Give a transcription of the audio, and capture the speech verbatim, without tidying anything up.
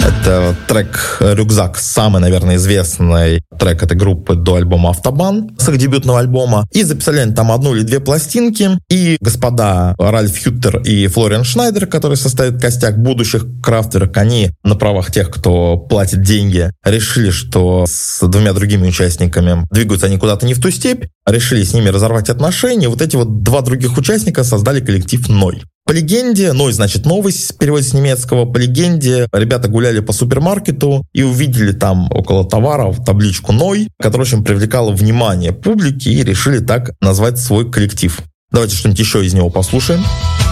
Это трек «Рюкзак», самый, наверное, известный трек этой группы до альбома «Автобан», с их дебютного альбома. И записали они там одну или две пластинки. И господа Ральф Хютер и Флориан Шнайдер, которые составят костяк будущих Kraftwerk, они на правах тех, кто платит деньги, решили, что с двумя другими участниками двигаются они куда-то не в ту степь, решили с ними разорвать отношения. Вот эти вот два других участника создали коллектив «Ной». По легенде, Ной значит новость, переводится с немецкого, по легенде ребята гуляли по супермаркету и увидели там около товаров табличку «Ной», которая очень привлекала внимание публики, и решили так назвать свой коллектив. Давайте что-нибудь еще из него послушаем.